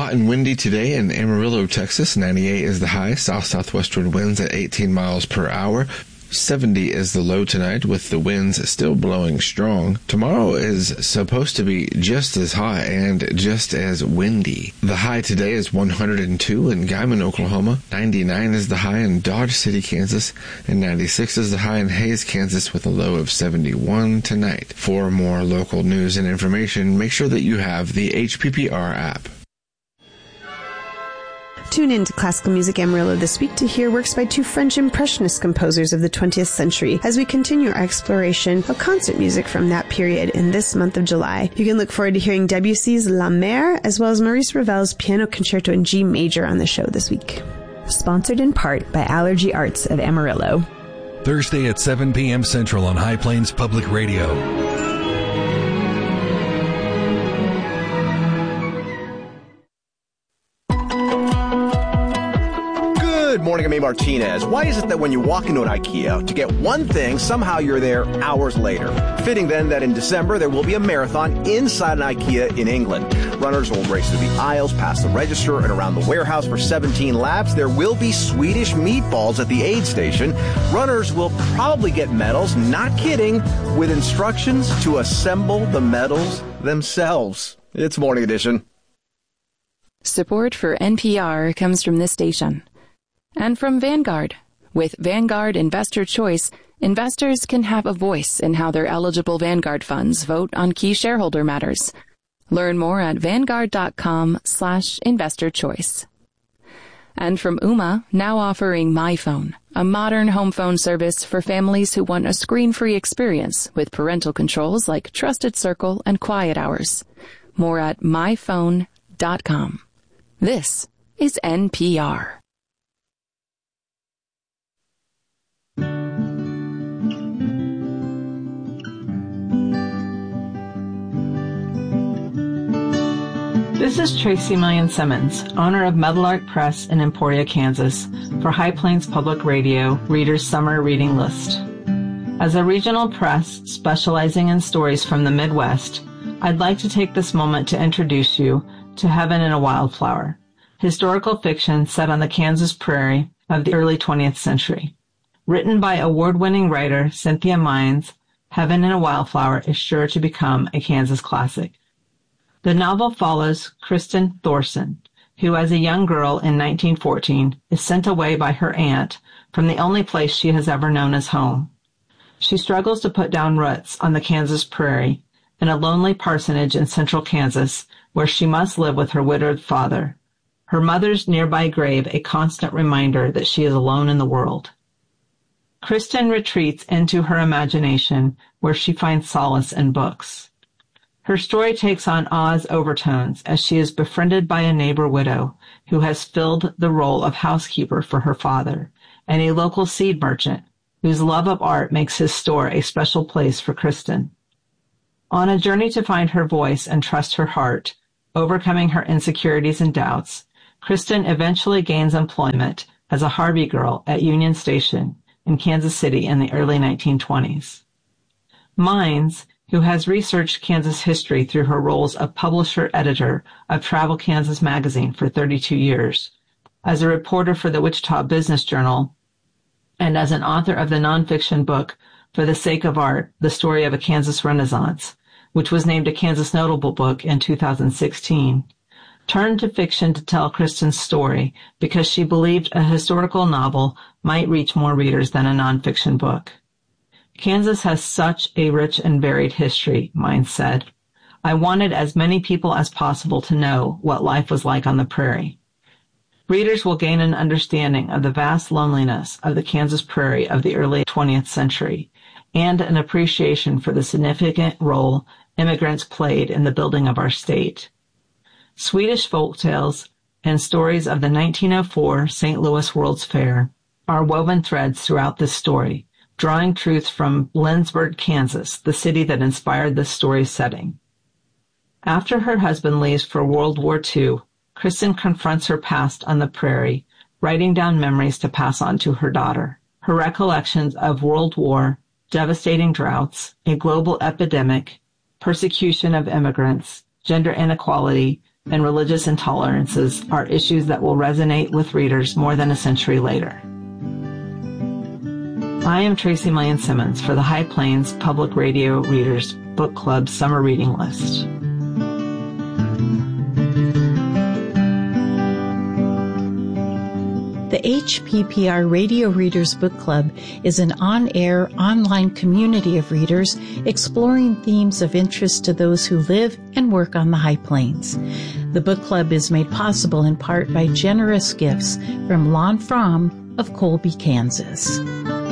Hot and windy today in Amarillo, Texas. 98 is the high. South-southwestward winds at 18 miles per hour. 70 is the low tonight, with the winds still blowing strong. Tomorrow is supposed to be just as hot and just as windy. The high today is 102 in Guyman, Oklahoma. 99 is the high in Dodge City, Kansas. And 96 is the high in Hays, Kansas, with a low of 71 tonight. For more local news and information, make sure that you have the HPPR app. Tune in to Classical Music Amarillo this week to hear works by two French Impressionist composers of the 20th century as we continue our exploration of concert music from that period in this month of July. You can look forward to hearing Debussy's La Mer as well as Maurice Ravel's Piano Concerto in G Major on the show this week. Sponsored in part by Allergy Arts of Amarillo. Thursday at 7 p.m. Central on High Plains Public Radio. Good morning, I'm A. Martinez. Why is it that when you walk into an IKEA to get one thing, somehow you're there hours later? Fitting then that in December there will be a marathon inside an IKEA in England. Runners will race through the aisles, past the register, and around the warehouse for 17 laps. There will be Swedish meatballs at the aid station. Runners will probably get medals, not kidding, with instructions to assemble the medals themselves. It's Morning Edition. Support for NPR comes from this station. And from Vanguard. With Vanguard Investor Choice, investors can have a voice in how their eligible Vanguard funds vote on key shareholder matters. Learn more at Vanguard.com/investor choice. And from Ooma, now offering MyPhone, a modern home phone service for families who want a screen-free experience with parental controls like Trusted Circle and Quiet Hours. More at myphone.com. This is NPR. This is Tracy Millian Simmons, owner of Meadowlark Press in Emporia, Kansas, for High Plains Public Radio Reader's Summer Reading List. As a regional press specializing in stories from the Midwest, I'd like to take this moment to introduce you to Heaven in a Wildflower, historical fiction set on the Kansas prairie of the early 20th century. Written by award-winning writer Cynthia Mines, Heaven in a Wildflower is sure to become a Kansas classic. The novel follows Kristen Thorson, who as a young girl in 1914 is sent away by her aunt from the only place she has ever known as home. She struggles to put down roots on the Kansas prairie in a lonely parsonage in central Kansas where she must live with her widowed father, her mother's nearby grave a constant reminder that she is alone in the world. Kristen retreats into her imagination where she finds solace in books. Her story takes on Oz overtones as she is befriended by a neighbor widow who has filled the role of housekeeper for her father, and a local seed merchant whose love of art makes his store a special place for Kristen. On a journey to find her voice and trust her heart, overcoming her insecurities and doubts, Kristen eventually gains employment as a Harvey girl at Union Station in Kansas City in the early 1920s. Mines, who has researched Kansas history through her roles of publisher-editor of Travel Kansas magazine for 32 years, as a reporter for the Wichita Business Journal, and as an author of the nonfiction book For the Sake of Art, The Story of a Kansas Renaissance, which was named a Kansas Notable Book in 2016, turned to fiction to tell Kristen's story because she believed a historical novel might reach more readers than a nonfiction book. Kansas has such a rich and varied history, Mines said. I wanted as many people as possible to know what life was like on the prairie. Readers will gain an understanding of the vast loneliness of the Kansas prairie of the early 20th century and an appreciation for the significant role immigrants played in the building of our state. Swedish folktales and stories of the 1904 St. Louis World's Fair are woven threads throughout this story, drawing truth from Lindsborg, Kansas, the city that inspired this story's setting. After her husband leaves for World War II, Kristen confronts her past on the prairie, writing down memories to pass on to her daughter. Her recollections of World War, devastating droughts, a global epidemic, persecution of immigrants, gender inequality, and religious intolerances are issues that will resonate with readers more than a century later. I am Tracy Millian Simmons for the High Plains Public Radio Readers Book Club Summer Reading List. The HPPR Radio Readers Book Club is an on-air, online community of readers exploring themes of interest to those who live and work on the High Plains. The book club is made possible in part by generous gifts from Lon Fromm of Colby, Kansas.